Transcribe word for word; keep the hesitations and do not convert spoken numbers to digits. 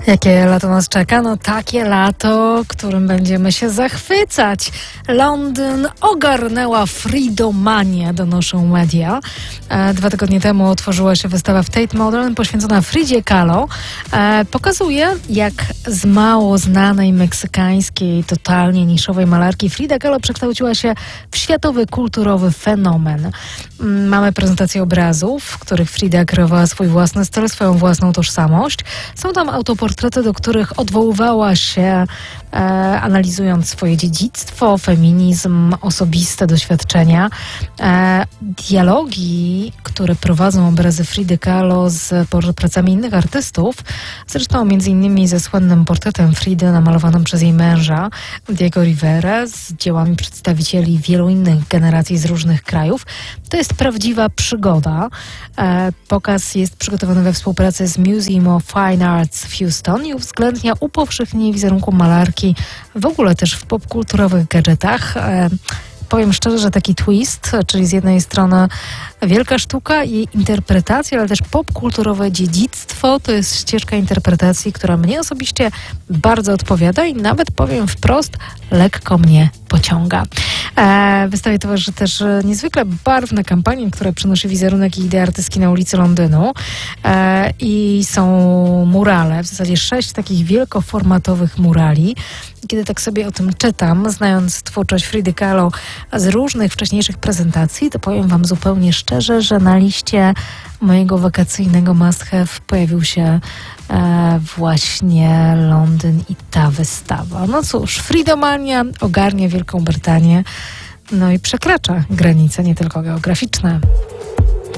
Jakie lato nas czeka? No takie lato, którym będziemy się zachwycać. Londyn ogarnęła Freedomania, donoszą media. E, dwa tygodnie temu otworzyła się wystawa w Tate Modern poświęcona Fridzie Kahlo. E, pokazuje, jak z mało znanej meksykańskiej, totalnie niszowej malarki Frida Kahlo przekształciła się w światowy, kulturowy fenomen. Mamy prezentację obrazów, w których Frida kreowała swój własny styl, swoją własną tożsamość. Są tam autoportrety, do których odwoływała się, e, analizując swoje dziedzictwo, feminizm, osobiste doświadczenia. E, dialogi, które prowadzą obrazy Fridy Kahlo z pracami innych artystów, zresztą między innymi ze słynnym portretem Fridy namalowanym przez jej męża, Diego Rivera, z dziełami przedstawicieli wielu innych generacji z różnych krajów. To jest prawdziwa przygoda. E, pokaz jest przygotowany we współpracy z Museum of Fine Arts w Houston i uwzględnia upowszechnienie wizerunku malarki w ogóle też w popkulturowych gadżetach. E, Powiem szczerze, że taki twist, czyli z jednej strony wielka sztuka i interpretacja, ale też popkulturowe dziedzictwo, to jest ścieżka interpretacji, która mnie osobiście bardzo odpowiada i nawet powiem wprost, lekko mnie pociąga. E, wystawie towarzyszy też niezwykle barwna kampania, która przenosi wizerunek i ideę artystki na ulicy Londynu. E, I są murale, w zasadzie sześć takich wielkoformatowych murali. Kiedy tak sobie o tym czytam, znając twórczość Fridy Kahlo z różnych wcześniejszych prezentacji, to powiem wam zupełnie szczerze, że na liście mojego wakacyjnego must have pojawił się e, właśnie Londyn i ta wystawa. No cóż, Freedomania ogarnia Wielką Brytanię, no i przekracza granice nie tylko geograficzne.